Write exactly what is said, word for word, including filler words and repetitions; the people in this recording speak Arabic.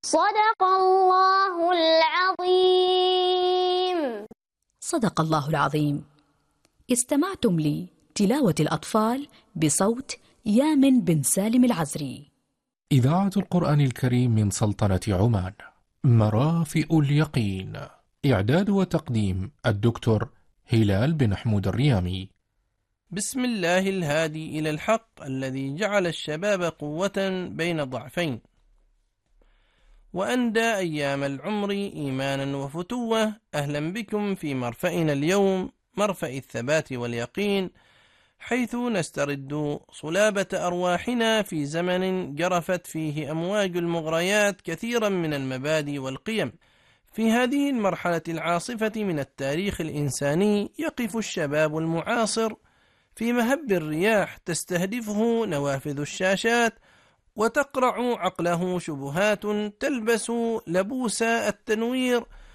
صدق الله العظيم. صدق الله العظيم. استمعتم لتلاوة الأطفال بصوت يامن بن سالم العزري. إذاعة القرآن الكريم من سلطنة عمان. مرافئ اليقين. إعداد وتقديم الدكتور هلال بن حمود الريامي. بسم الله الهادي إلى الحق الذي جعل الشباب قوة بين ضعفين، وأندى أيام العمر إيمانا وفتوة. أهلا بكم في مرفأنا اليوم، مرفأ الثبات واليقين، حيث نسترد صلابة أرواحنا في زمن جرفت فيه أمواج المغريات كثيرا من المبادئ والقيم. في هذه المرحلة العاصفة من التاريخ الإنساني يقف الشباب المعاصر في مهب الرياح تستهدفه نوافذ الشاشات، وتقرع عقله شبهات تلبس لبوس التنوير